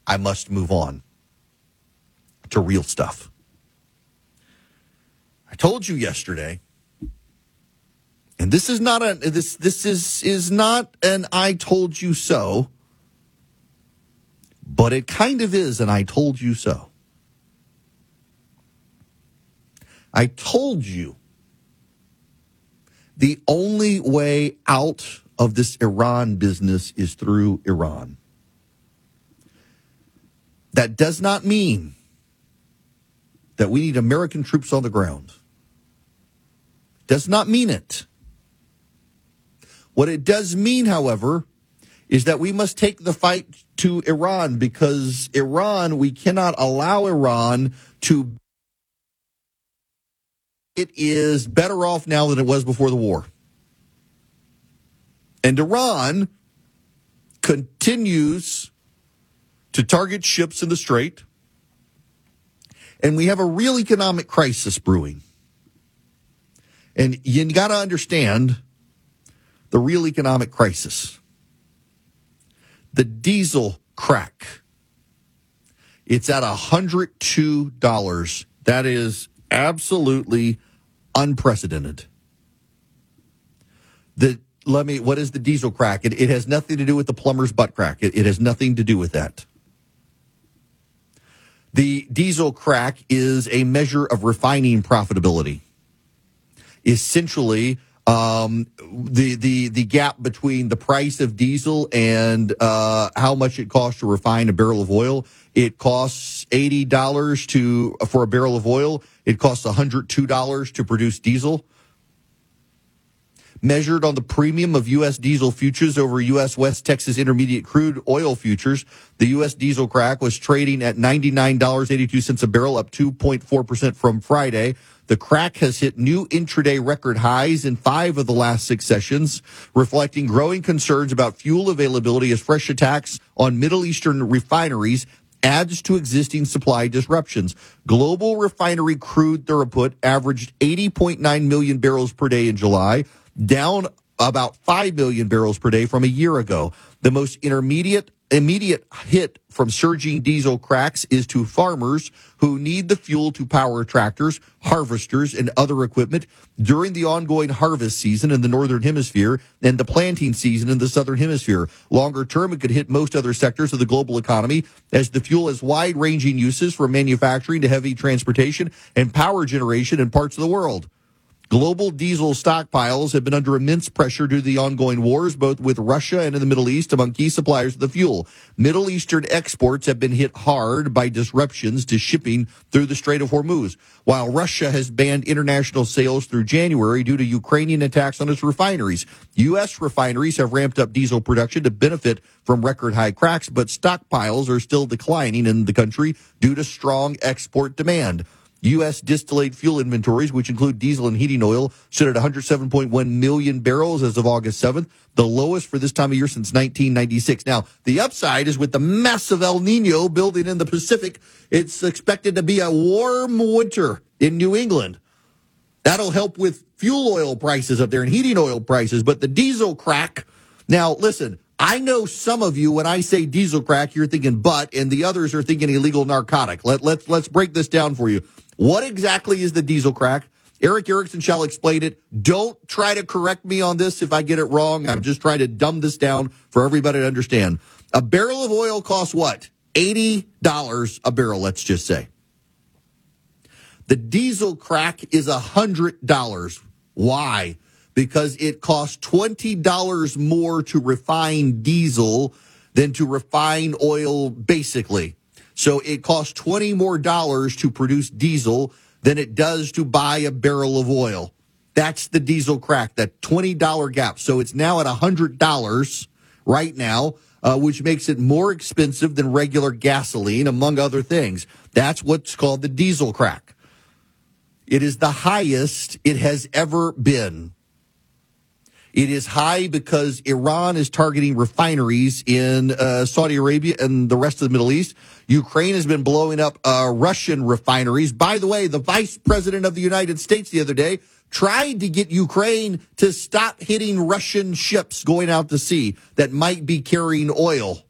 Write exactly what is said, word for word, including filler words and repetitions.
I must move on to real stuff. I told you yesterday, and this is not a this this is is not an I told you so, but it kind of is an I told you so. I told you the only way out of this Iran business is through Iran. That does not mean that we need American troops on the ground. Does not mean it. What it does mean, however, is that we must take the fight to Iran, because Iran, we cannot allow Iran to. It is better off now than it was before the war. And Iran continues to target ships in the Strait. And we have a real economic crisis brewing. And you got to understand the real economic crisis. The diesel crack. It's at one hundred two dollars. That is absolutely unprecedented. The let me. What is the diesel crack? It, it has nothing to do with the plumber's butt crack. It, it has nothing to do with that. The diesel crack is a measure of refining profitability. Essentially, um, the the the gap between the price of diesel and uh, how much it costs to refine a barrel of oil. It costs eighty dollars to for a barrel of oil. It costs one hundred two dollars to produce diesel. Measured on the premium of U S diesel futures over U S West Texas Intermediate crude oil futures, the U S diesel crack was trading at ninety-nine dollars and eighty-two cents a barrel, up two point four percent from Friday. The crack has hit new intraday record highs in five of the last six sessions, reflecting growing concerns about fuel availability as fresh attacks on Middle Eastern refineries adds to existing supply disruptions. Global refinery crude throughput averaged eighty point nine million barrels per day in July, down about five million barrels per day from a year ago. The most intermediate immediate hit from surging diesel cracks is to farmers who need the fuel to power tractors, harvesters, and other equipment during the ongoing harvest season in the Northern Hemisphere and the planting season in the Southern Hemisphere. Longer term, it could hit most other sectors of the global economy, as the fuel has wide-ranging uses from manufacturing to heavy transportation and power generation in parts of the world. Global diesel stockpiles have been under immense pressure due to the ongoing wars, both with Russia and in the Middle East, among key suppliers of the fuel. Middle Eastern exports have been hit hard by disruptions to shipping through the Strait of Hormuz, while Russia has banned international sales through January due to Ukrainian attacks on its refineries. U S refineries have ramped up diesel production to benefit from record high cracks, but stockpiles are still declining in the country due to strong export demand. U S distillate fuel inventories, which include diesel and heating oil, stood at one hundred seven point one million barrels as of August seventh, the lowest for this time of year since nineteen ninety-six. Now, the upside is with the massive El Nino building in the Pacific, it's expected to be a warm winter in New England. That'll help with fuel oil prices up there and heating oil prices, but the diesel crack. Now, listen, I know some of you, when I say diesel crack, you're thinking butt, and the others are thinking illegal narcotic. Let, let's, let's break this down for you. What exactly is the diesel crack? Eric Erickson shall explain it. Don't try to correct me on this if I get it wrong. I'm just trying to dumb this down for everybody to understand. A barrel of oil costs what? eighty dollars a barrel, let's just say. The diesel crack is one hundred dollars. Why? Because it costs twenty dollars more to refine diesel than to refine oil, basically. So it costs twenty more dollars to produce diesel than it does to buy a barrel of oil. That's the diesel crack, that twenty dollars gap. So it's now at one hundred dollars right now, uh, which makes it more expensive than regular gasoline, among other things. That's what's called the diesel crack. It is the highest it has ever been. It is high because Iran is targeting refineries in uh, Saudi Arabia and the rest of the Middle East. Ukraine has been blowing up uh, Russian refineries. By the way, the vice president of the United States the other day tried to get Ukraine to stop hitting Russian ships going out to sea that might be carrying oil.